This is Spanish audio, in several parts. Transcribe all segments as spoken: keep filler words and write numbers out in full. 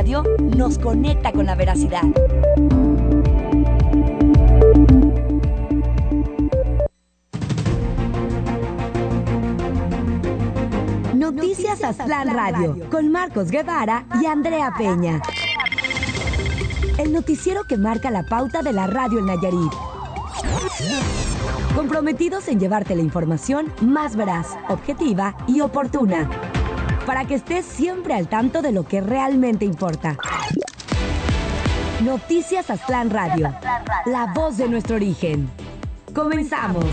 Radio nos conecta con la veracidad. Noticias Aztlán Radio, con Marcos Guevara y Andrea Peña. El noticiero que marca la pauta de la radio en Nayarit. Comprometidos en llevarte la información más veraz, objetiva y oportuna, para que estés siempre al tanto de lo que realmente importa. Noticias Aztlán Radio, la voz de nuestro origen. Comenzamos.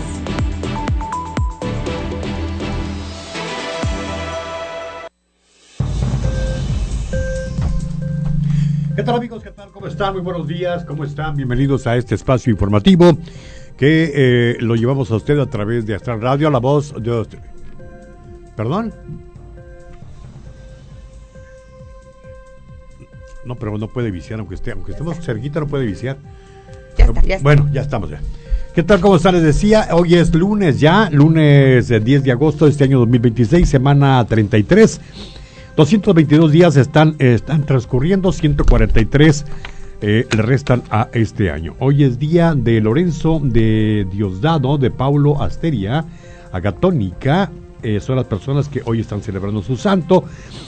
¿Qué tal, amigos? ¿Qué tal? ¿Cómo están? Muy buenos días. ¿Cómo están? Bienvenidos a este espacio informativo que eh, lo llevamos a usted a través de Aztlán Radio, la voz de... ¿Perdón? No, pero no puede viciar, aunque esté, aunque estemos cerquita, no puede viciar. Ya está, ya está. Bueno, ya estamos ya. ¿Qué tal? ¿Cómo están? Les decía, hoy es lunes ya, lunes diez de agosto de este año dos mil veintiséis, semana treinta y tres. doscientos veintidós días están, están transcurriendo, ciento cuarenta y tres eh, le restan a este año. Hoy es día de Lorenzo, de Diosdado, de Paulo Asteria, Agatónica, eh, son las personas que hoy están celebrando su santo.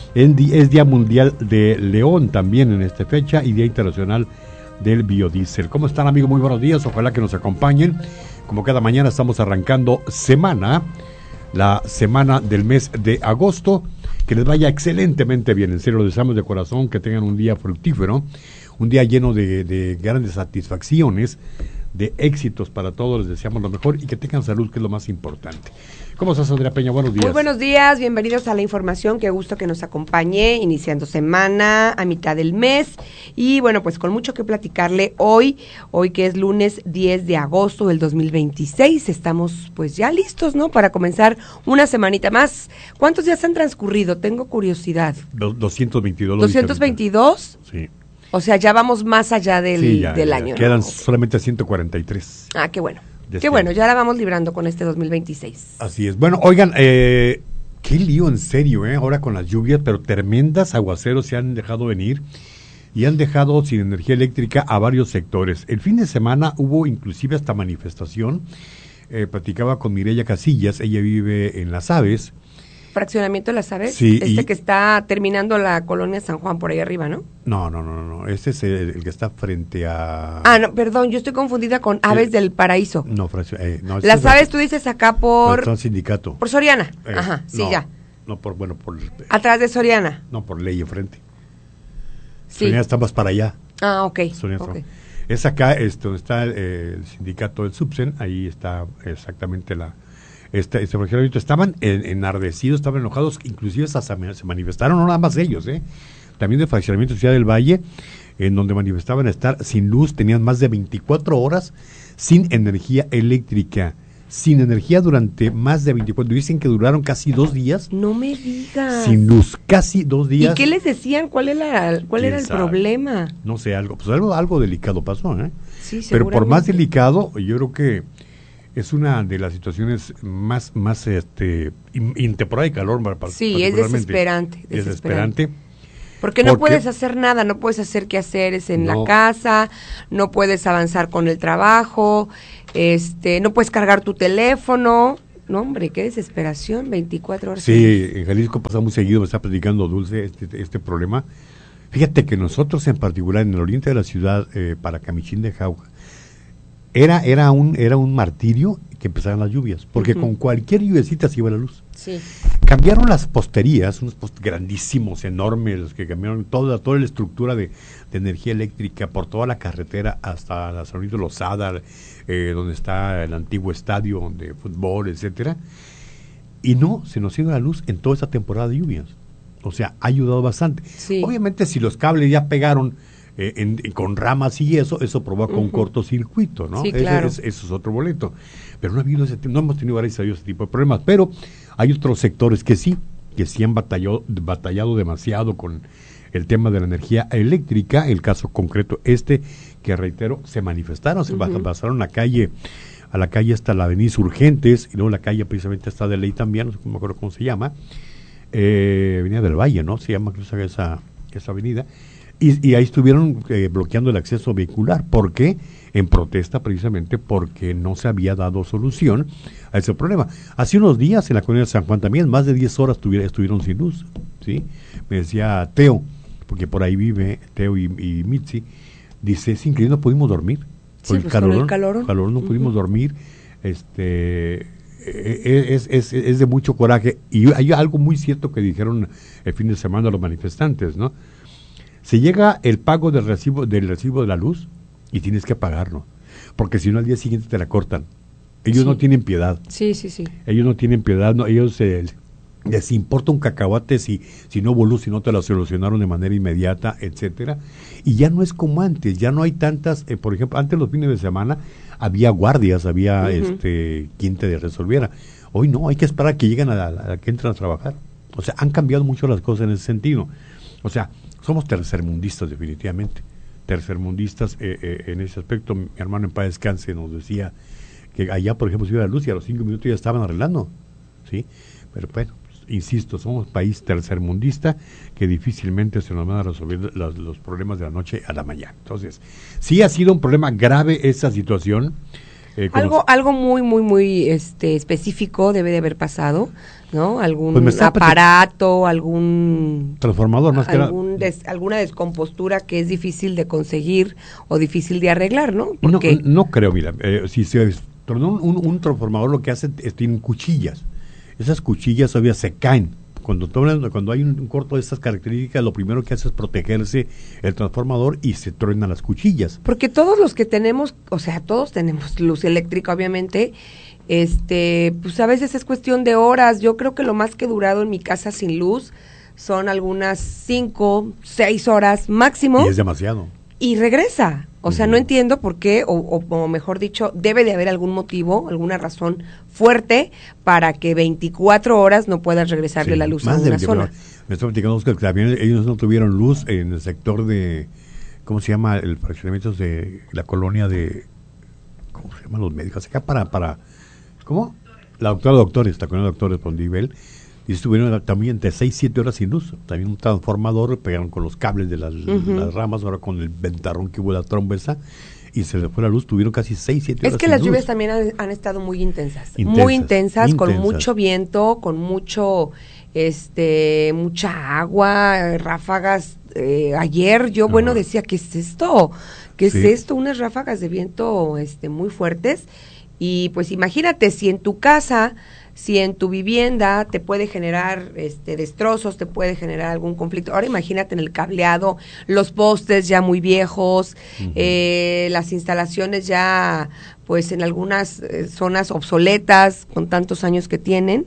Es Día Mundial de León también en esta fecha y Día Internacional del Biodiesel. ¿Cómo están, amigos? Muy buenos días, ojalá que nos acompañen. Como cada mañana estamos arrancando semana, la semana del mes de agosto. Que les vaya excelentemente bien, en serio, lo deseamos de corazón, que tengan un día fructífero, un día lleno de, de grandes satisfacciones, de éxitos para todos, les deseamos lo mejor y que tengan salud, que es lo más importante. ¿Cómo estás, Andrea Peña? Buenos días. Muy buenos días, bienvenidos a la información, qué gusto que nos acompañe, iniciando semana, a mitad del mes, y bueno, pues con mucho que platicarle hoy, hoy que es lunes diez de agosto del dos mil veintiséis, estamos pues ya listos, ¿no?, para comenzar una semanita más. ¿Cuántos días han transcurrido? Tengo curiosidad. Do- doscientos veintidós. ¿doscientos veintidós? Sí. O sea, ya vamos más allá del, Sí, ya, del ya, año, quedan ¿no? solamente ciento cuarenta y tres. Ah, qué bueno. De Qué este bueno, año. ya la vamos librando con este dos mil veintiséis. Así es. Bueno, oigan, eh, qué lío en serio, ¿eh? Ahora con las lluvias, pero tremendas aguaceros se han dejado venir y han dejado sin energía eléctrica a varios sectores. El fin de semana hubo inclusive hasta manifestación. Eh, platicaba con Mireya Casillas, ella vive en Las Aves. Fraccionamiento, ¿la sabes? Sí, Este y- que está terminando la colonia San Juan, por ahí arriba, ¿no? No, no, no, no, este es el, el que está frente a... Ah, no, perdón, yo estoy confundida con Aves Eh, del Paraíso. No, fraccio- eh, no este Las es Aves, tú dices acá por... Por sindicato. Por Soriana. Eh, Ajá, sí, no, ya. No, por, bueno, por... Atrás de Soriana. No, por ley enfrente. Sí. Soriana está más para allá. Ah, ok. Soriana ok. está- Es acá, este, donde está el, el sindicato del Subsen, ahí está exactamente la... Este, este fraccionamiento. Estaban en- enardecidos, estaban enojados, inclusive hasta se ma- se manifestaron, no nada más ellos, ¿eh? También del fraccionamiento Ciudad del Valle, en donde manifestaban estar sin luz, tenían más de veinticuatro horas sin energía eléctrica, sin energía durante más de veinticuatro, dicen que duraron casi dos días No me digas. sin luz, casi dos días. ¿Y qué les decían? ¿Cuál era, cuál ¿Quién era el sabe? problema? No sé, algo, pues algo, algo delicado pasó, ¿eh? Sí, Pero por más seguramente. delicado, yo creo que es una de las situaciones más, más este, in- en temporada de calor. para- Sí, es particularmente, desesperante, es desesperante. desesperante. Porque no Porque- puedes hacer nada, no puedes hacer quehaceres en No. la casa, no puedes avanzar con el trabajo, este, no puedes cargar tu teléfono. No, hombre, qué desesperación, veinticuatro horas. Sí, en Jalisco pasa muy seguido, me está platicando Dulce este, este problema. Fíjate que nosotros en particular en el oriente de la ciudad, eh, para Camichín de Jauja, era, era, un, era un martirio que empezaran las lluvias, porque Ujú. con cualquier lluviecita se iba la luz. Sí. Cambiaron las posterías, unos post grandísimos, enormes, que cambiaron toda, toda la estructura de, de energía eléctrica por toda la carretera hasta la San Luis de Lozada, eh, donde está el antiguo estadio de fútbol, etcétera. Y no, se nos iba la luz en toda esa temporada de lluvias. O sea, ha ayudado bastante. Sí. Obviamente, si los cables ya pegaron eh, en- en- con ramas y eso, eso provoca un Ujú. cortocircuito, ¿no? Sí, Ese claro. es- eso es otro boleto. Pero no ha habido ese, no hemos tenido, gracias a Dios, ese tipo de problemas. Pero hay otros sectores que sí, que sí han batallado, batallado demasiado con el tema de la energía eléctrica. El caso concreto este, que reitero, se manifestaron, se Ujú. pasaron la calle, a la calle hasta la avenida Insurgentes, y luego la calle precisamente está de ley también, no sé, no me acuerdo cómo se llama, eh, Avenida del Valle, ¿no? Se llama incluso esa, esa avenida. Y, y ahí estuvieron eh, bloqueando el acceso vehicular. ¿Por qué? En protesta precisamente porque no se había dado solución a ese problema. Hace unos días en la colonia de San Juan también, más de diez horas tuviera, estuvieron sin luz, ¿sí? Me decía Teo, porque por ahí vive Teo y, y Mitzi, dice, es increíble, no pudimos dormir. Sí, Por pues el calor, con el calor. calor no Uh-huh. pudimos dormir. Este, es, es, es de mucho coraje. Y hay algo muy cierto que dijeron el fin de semana los manifestantes, ¿no? Se llega el pago del recibo, del recibo de la luz y tienes que pagarlo, porque si no al día siguiente te la cortan. Ellos Sí. no tienen piedad. Sí, sí, sí. Ellos no tienen piedad, no, ellos eh, les importa un cacahuate si, si no hubo luz, si no te la solucionaron de manera inmediata, etcétera. Y ya no es como antes, ya no hay tantas, eh, por ejemplo, antes los fines de semana había guardias, había Uh-huh. este quien te resolviera. Hoy no, hay que esperar a que lleguen a, la, a que entran a trabajar. O sea, han cambiado mucho las cosas en ese sentido. O sea, somos tercermundistas definitivamente, tercermundistas eh, eh, en ese aspecto. Mi hermano en paz descanse nos decía que allá, por ejemplo, se iba la luz y a los cinco minutos ya estaban arreglando, ¿sí? Pero bueno, pues, insisto, somos país tercermundista que difícilmente se nos van a resolver los, los problemas de la noche a la mañana. Entonces, sí ha sido un problema grave esa situación. Eh, Algo, los, algo muy, muy, muy este específico debe de haber pasado, ¿no? Algún Pues me está aparato, algún transformador más que algún des, alguna descompostura que es difícil de conseguir o difícil de arreglar, ¿no? No, Porque no creo, mira, eh, si se tornó un, un, un transformador, lo que hace es tienen cuchillas. Esas cuchillas todavía se caen. Cuando, cuando hay un, un corto de estas características, lo primero que hace es protegerse el transformador y se truenan las cuchillas. porque todos los que tenemos, o sea, todos tenemos luz eléctrica, obviamente, este, pues a veces es cuestión de horas. Yo creo que lo más que he durado en mi casa sin luz son algunas cinco, seis horas máximo. Y es demasiado. Y regresa. O sea, Ujú. no entiendo por qué, o, o, o mejor dicho, debe de haber algún motivo, alguna razón fuerte para que veinticuatro horas no puedas regresarle Sí, la luz a más de una veinte, zona. pero me estoy platicando, Oscar, que también ellos no tuvieron luz en el sector de, ¿cómo se llama? El fraccionamiento de la colonia de, ¿cómo se llaman los médicos? Acá para, para, ¿cómo? La doctora Doctores, la colonia de Doctores Pondibel, y estuvieron también de seis, siete horas sin luz. También un transformador, pegaron con los cables de las, Ujú. las ramas, ahora con el ventarrón que hubo la tromba esa, y se les fue la luz, tuvieron casi seis, siete horas Es que sin las luz. lluvias también han, han estado muy intensas, Intensas, muy intensas, con intensas. mucho viento, con mucho, este, mucha agua, ráfagas. Eh, ayer yo, bueno, Ajá. decía, ¿qué es esto? ¿Qué Sí. es esto? Unas ráfagas de viento, este, muy fuertes. Y pues imagínate, si en tu casa, si en tu vivienda te puede generar este destrozos, te puede generar algún conflicto. Ahora imagínate en el cableado, los postes ya muy viejos, Ujú. eh, las instalaciones ya pues en algunas eh, zonas obsoletas con tantos años que tienen.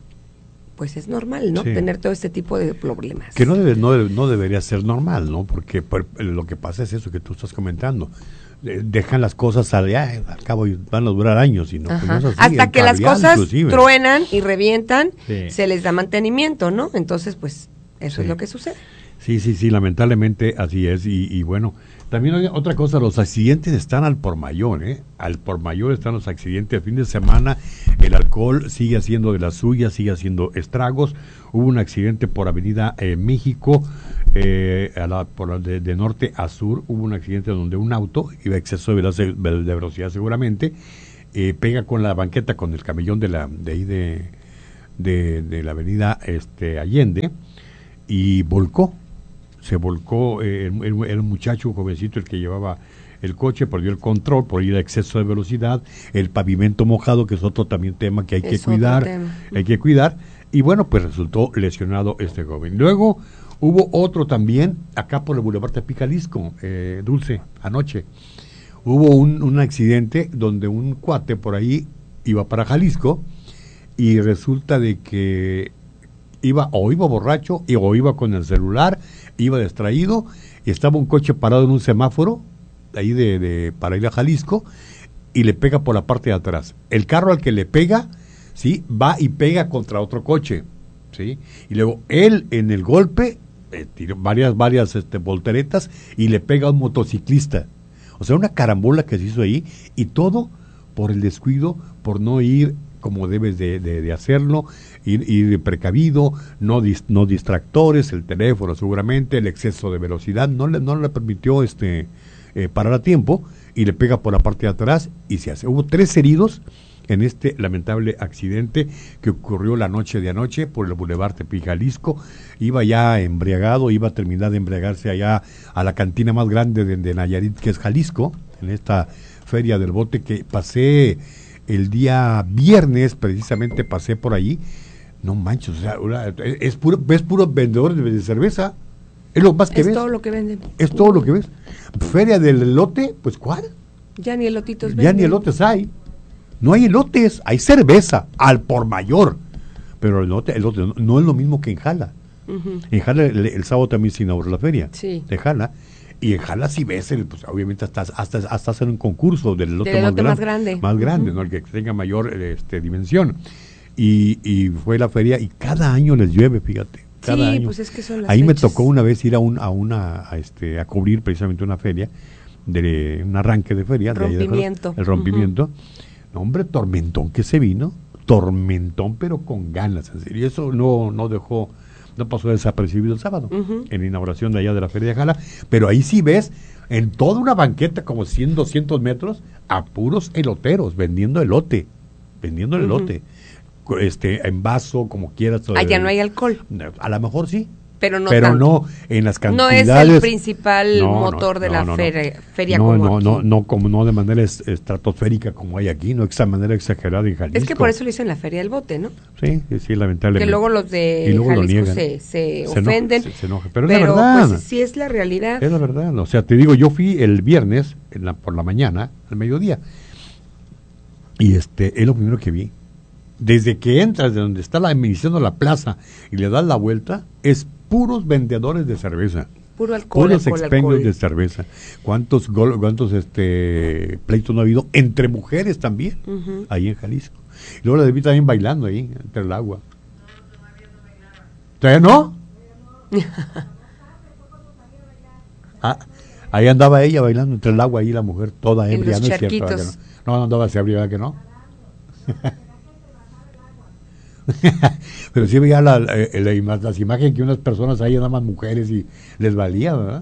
Pues es normal, ¿no? Sí. Tener todo este tipo de problemas. Que no, debe, no, debe- no debería ser normal, ¿no? Porque por- lo que pasa es eso que tú estás comentando. Eh, dejan las cosas al, ya, al cabo y van a durar años. Y no, pues Ajá. no es así, Hasta el que las cableado cosas inclusive. truenan y revientan, Sí. se les da mantenimiento, ¿no? Entonces, pues, eso Sí. es lo que sucede. Sí, sí, sí, lamentablemente así es. Y, y bueno, también hay otra cosa, los accidentes están al por mayor, ¿eh? Al por mayor están los accidentes. El fin de semana el alcohol sigue haciendo de las suyas, sigue haciendo estragos. Hubo un accidente por Avenida eh, México, eh, a la, por la de, de norte a sur. Hubo un accidente donde un auto iba a exceso de velocidad, de velocidad seguramente, eh, pega con la banqueta, con el camellón de la de ahí de, de, de la Avenida este, Allende, y volcó. Se volcó eh, el, el- el muchacho jovencito, el que llevaba el coche, perdió el control por ir a exceso de velocidad, el pavimento mojado, que es otro también tema que hay que Es otro cuidar, tema. hay que cuidar, y bueno, pues resultó lesionado este joven. Luego hubo otro también, acá por el Boulevard Tepicalisco, eh, Dulce, anoche, hubo un, un accidente donde un cuate por ahí iba para Jalisco, y resulta de que iba o iba borracho y, o iba con el celular, iba distraído, y estaba un coche parado en un semáforo ahí de, de para ir a Jalisco, y le pega por la parte de atrás. El carro al que le pega, sí, va y pega contra otro coche, sí, y luego él en el golpe eh, tiró varias varias este, volteretas y le pega a un motociclista. O sea, una carambola que se hizo ahí, y todo por el descuido, por no ir como debes de, de, de hacerlo, ir, ir precavido, no, dis, no distractores, el teléfono seguramente, el exceso de velocidad, no le, no le permitió este eh, parar a tiempo y le pega por la parte de atrás y se hace. Hubo tres heridos en este lamentable accidente que ocurrió la noche de anoche por el Boulevard Tepic, Jalisco. Iba ya embriagado, iba a terminar de embriagarse allá a la cantina más grande de, de Nayarit, que es Jalisco, en esta feria del bote que pasé el día viernes, precisamente pasé por ahí. No manches, o sea, una, es puro, ves puros vendedores de, de cerveza. Es lo más que es ves. Es todo lo que venden. Es todo lo que ves. Feria del elote, pues ¿cuál? Ya ni elotitos Ya venden. ni elotes hay. No hay elotes, hay cerveza, al por mayor. Pero el elote, elote no, no es lo mismo que en Jala. Uh-huh. En Jala el, el sábado también se inauguró la feria. Sí. De Jala. Y en Jala sí ves, el, pues obviamente hasta, hasta, hasta hacer un concurso del elote, del elote más, más gran, grande. Más grande, uh-huh. ¿no? El que tenga mayor este, dimensión. Y, y fue la feria y cada año les llueve, fíjate. Cada sí, año. pues es que son las Ahí fechas. me tocó una vez ir a, un, a una, a, este, a cubrir precisamente una feria, de un arranque de feria. Rompimiento. De, el rompimiento. Uh-huh. No, hombre, tormentón que se vino. Tormentón, pero con ganas. En serio. Y eso no, no dejó, no pasó desapercibido el sábado, uh-huh. en la inauguración de allá de la Feria de Jala. Pero ahí sí ves, en toda una banqueta, como cien, doscientos metros, a puros eloteros, vendiendo elote. Vendiendo el uh-huh. elote. Este, en vaso, como quieras. Allá no hay alcohol. A lo mejor sí. Pero no pero tanto. no en las cantidades. No es el principal no, motor no, de no, la no, feria, feria no, como no, aquí. no, no, como no de manera es, estratosférica como hay aquí, no de esa manera exagerada en Jalisco. Es que por eso lo dicen la feria del bote, ¿no? Sí, sí, lamentablemente. Que luego los de luego Jalisco se, se, se ofenden. Enoja, se, se enoja. Pero, pero es la verdad. Pues sí es la realidad. Es la verdad. O sea, te digo, yo fui el viernes en la, por la mañana, al mediodía, y este es lo primero que vi. Desde que entras de donde está la iniciando la plaza y le das la vuelta, es puros vendedores de cerveza. Puro alcohol, puros alcohol, expendios alcohol. de cerveza. ¿Cuántos gol, cuántos este pleitos no ha habido entre mujeres también? Uh-huh. Ahí en Jalisco. Y luego la vi también bailando ahí, entre el agua. ¿Todavía no? ah, ahí andaba ella bailando entre el agua, ahí la mujer toda ebria. En los no es cierto, no. no, no andaba así ebria, que no. Pero sí veía la, la, la, las imágenes que unas personas ahí nada más mujeres y les valía, ¿verdad?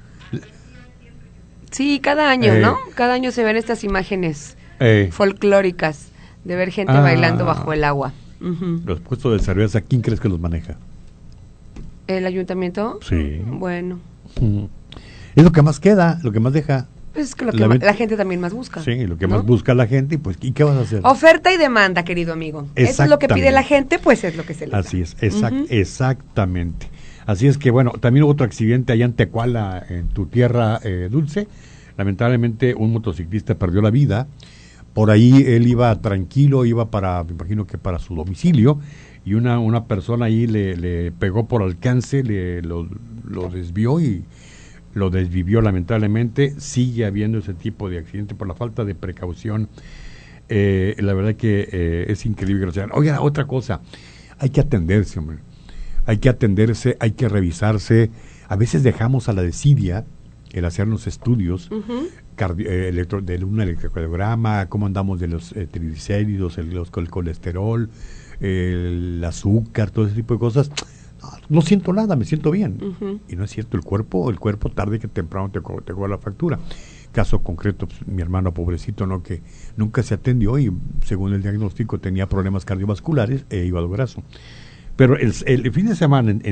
Sí, cada año, eh, ¿no? Cada año se ven estas imágenes eh, folclóricas de ver gente ah, bailando bajo el agua. Uh-huh. Los puestos de cerveza, ¿quién crees que los maneja? ¿El ayuntamiento? Sí. Bueno. Uh-huh. Es lo que más queda, lo que más deja. Es que lo que la, ma- la gente también más busca. Sí, lo que ¿no? más busca la gente, y pues, ¿y qué vas a hacer? Oferta y demanda, querido amigo. Eso es lo que pide la gente, pues es lo que se le da. Así es, exact, uh-huh. exactamente. Así es que, bueno, también hubo otro accidente allá en Tecuala, en tu tierra eh, dulce. Lamentablemente, un motociclista perdió la vida. Por ahí él iba tranquilo, iba para, me imagino que para su domicilio, y una, una persona ahí le, le pegó por alcance, le, lo, lo desvió y lo desvivió lamentablemente. Sigue habiendo ese tipo de accidente por la falta de precaución. Eh, la verdad que eh, es increíble. O sea, oiga, otra cosa, hay que atenderse, hombre. Hay que atenderse, hay que revisarse. A veces dejamos a la desidia el hacernos estudios uh-huh. cardio, eh, electro, de un electrocardiograma, cómo andamos de los eh, triglicéridos, el, los, el colesterol, el azúcar, todo ese tipo de cosas. No siento nada, me siento bien. Uh-huh. Y no es cierto, el cuerpo, el cuerpo tarde que temprano te, co- te cobra la factura. Caso concreto, pues, mi hermano pobrecito, ¿no? Que nunca se atendió y según el diagnóstico tenía problemas cardiovasculares e hígado graso. Pero el, el fin de semana en, en